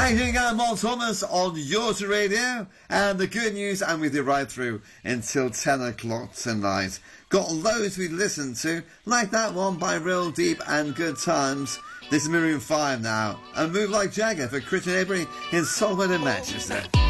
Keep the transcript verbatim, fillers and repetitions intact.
How you doing? I'm Paul Thomas on Yours Radio, and the good news, I'm with you right through until ten o'clock tonight. Got loads we listened to, like that one by Real Deep and Good Times. This is Maroon five now, and Move Like Jagger for Christian Avery in Salford and Manchester.